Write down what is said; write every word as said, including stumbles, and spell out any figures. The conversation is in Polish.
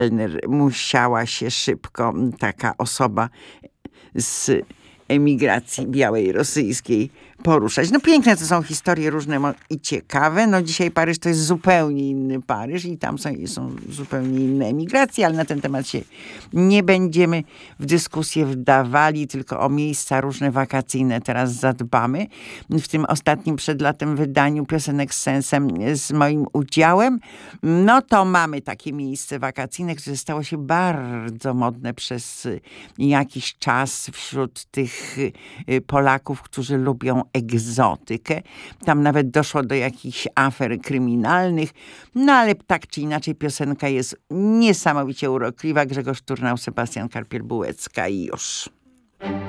kelner musiała się szybko, taka osoba z emigracji białej rosyjskiej poruszać. No piękne to są historie różne i ciekawe. No dzisiaj Paryż to jest zupełnie inny Paryż i tam są, są zupełnie inne emigracje, ale na ten temat się nie będziemy w dyskusję wdawali, tylko o miejsca różne wakacyjne teraz zadbamy. W tym ostatnim przed latem wydaniu Piosenek z sensem z moim udziałem, no to mamy takie miejsce wakacyjne, które stało się bardzo modne przez jakiś czas wśród tych Polaków, którzy lubią egzotykę. Tam nawet doszło do jakichś afer kryminalnych, no ale tak czy inaczej piosenka jest niesamowicie urokliwa. Grzegorz Turnał, Sebastian Karpiel-Bułecka i już.